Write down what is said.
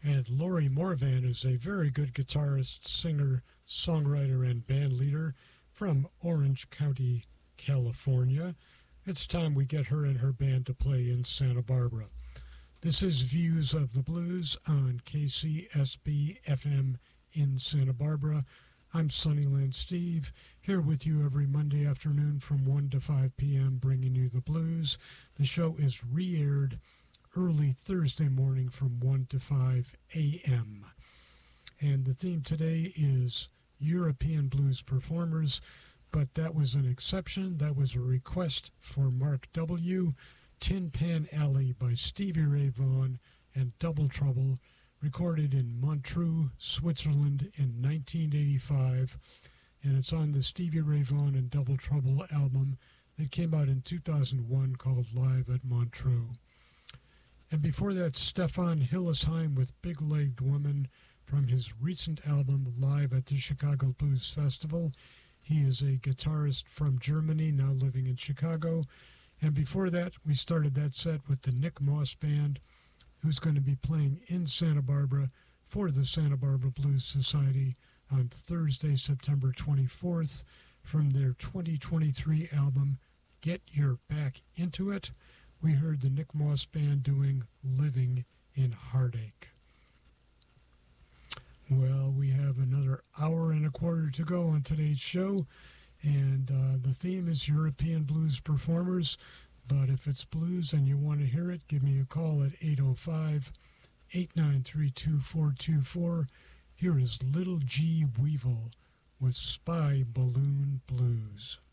And Lori Morvan is a very good guitarist, singer, songwriter, and band leader from Orange County, California. It's time we get her and her band to play in Santa Barbara. This is Views of the Blues on KCSB FM in Santa Barbara. I'm Sunnyland Steve, here with you every Monday afternoon from 1 to 5 p.m., bringing you the blues. The show is re-aired early Thursday morning from 1 to 5 a.m. And the theme today is European blues performers, but that was an exception. That was a request for Mark W. Tin Pan Alley by Stevie Ray Vaughan and Double Trouble, recorded in Montreux, Switzerland in 1985, and it's on the Stevie Ray Vaughan and Double Trouble album that came out in 2001 called Live at Montreux. And before that, Stefan Hillesheim with Big Legged Woman from his recent album Live at the Chicago Blues Festival. He is a guitarist from Germany, now living in Chicago. And before that, we started that set with the Nick Moss Band, who's going to be playing in Santa Barbara for the Santa Barbara Blues Society on Thursday, September 24th, from their 2023 album, Get Your Back Into It. We heard the Nick Moss Band doing Living in Heartache. Well, we have another hour and a quarter to go on today's show, and the theme is European blues performers. But if it's blues and you want to hear it, give me a call at 805-893-2424. Here is Little G. Weevil with Spy Balloon Blues.